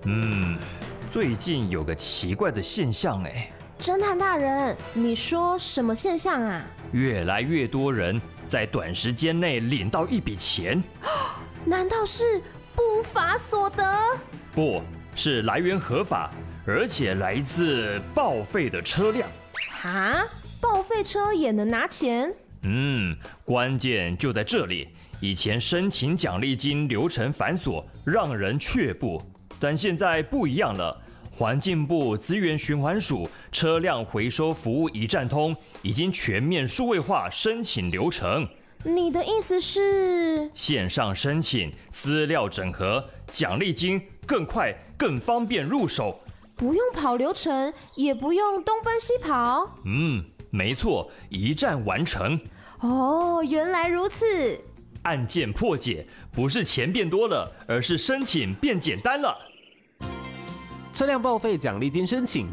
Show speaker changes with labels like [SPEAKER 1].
[SPEAKER 1] 最近有个奇怪的现象哎，
[SPEAKER 2] 侦探大人，你说什么现象啊？
[SPEAKER 1] 越来越多人在短时间内领到一笔钱，
[SPEAKER 2] 难道是不法所得？
[SPEAKER 1] 不是来源合法，而且来自报废的车辆。
[SPEAKER 2] 哈，报废车也能拿钱？
[SPEAKER 1] 关键就在这里。以前申请奖励金流程繁琐，让人却步，但现在不一样了。环境部资源循环署车辆回收服务一站通已经全面数位化申请流程。
[SPEAKER 2] 你的意思是
[SPEAKER 1] 线上申请，资料整合，奖励金更快更方便入手，
[SPEAKER 2] 不用跑流程，也不用东奔西跑？
[SPEAKER 1] 没错，一站完成。
[SPEAKER 2] 哦，原来如此。
[SPEAKER 1] 案件破解不是钱变多了，而是申请变简单了。
[SPEAKER 3] 车辆报废奖励金申请